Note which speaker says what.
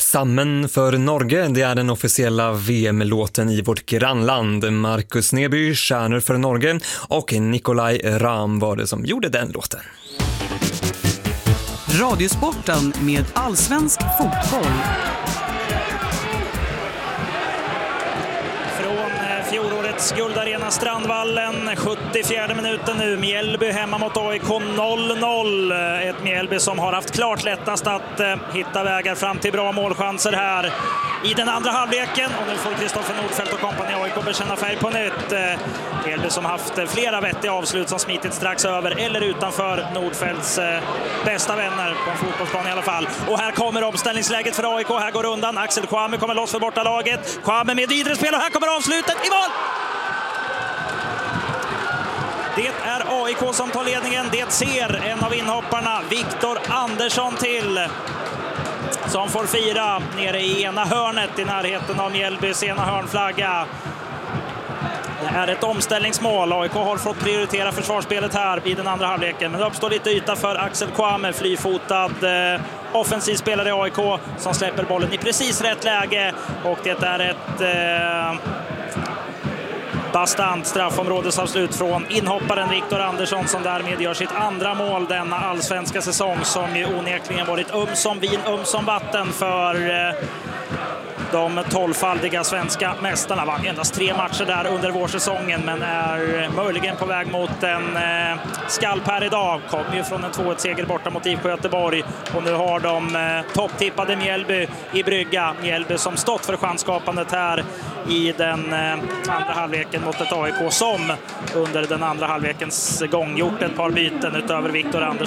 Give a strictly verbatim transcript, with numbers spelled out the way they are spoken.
Speaker 1: Sammen för Norge, det är den officiella V M-låten i vårt grannland. Markus Neby, stjärnor för Norge, och Nikolaj Ram var det som gjorde den låten.
Speaker 2: Radiosporten med allsvensk fotboll.
Speaker 3: Fjolårets guldarena Strandvallen, sjuttiofjärde minuten nu. Mjällby hemma mot A I K noll noll. Ett Mjällby som har haft klart lättast att eh, hitta vägar fram till bra målchanser här i den andra halvleken. Och nu får Kristoffer Nordfeldt och kompani A I K bekänna färg på nytt. Eh, Mjällby som haft flera vettiga avslut som smitit strax över eller utanför Nordfeldts eh, bästa vänner på en fotbollsplan i alla fall. Och här kommer omställningsläget för A I K. Här går undan. Axel Kwame kommer loss för borta laget. Kwame med vidare spel och här kommer avslutet i mål! Det är A I K som tar ledningen. Det ser en av inhopparna, Viktor Andersson, till. Som får fira nere i ena hörnet i närheten av Mjällbys ena hörnflagga. Det är ett omställningsmål. A I K har fått prioritera försvarsspelet här i den andra halvleken. Men det uppstår lite yta för Axel Kwame, flyfotad eh, offensiv spelare i A I K som släpper bollen i precis rätt läge. Och det är ett... Eh, bastant straffområdesavslut från inhopparen Viktor Andersson som därmed gör sitt andra mål denna allsvenska säsong, som ju onekligen varit um som vin, um som vatten för eh, de tolvfaldiga svenska mästarna. Vann endast tre matcher där under vårsäsongen, men är möjligen på väg mot en eh, skalp här idag. Kom ju från en två ett-seger borta mot I F K Göteborg, och nu har de eh, topptippade Mjällby i brygga. Mjällby som stått för chanskapandet här i den eh, andra halvleken mot ett A I K som under den andra halvlekens gång gjort ett par byten utöver Viktor Andersson.